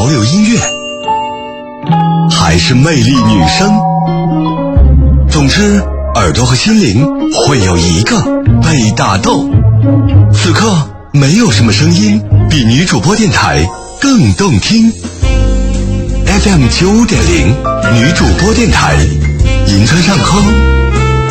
潮流音乐，还是魅力女声？总之，耳朵和心灵会有一个被打动。此刻，没有什么声音比女主播电台更动听。FM 95.0女主播电台，银川上空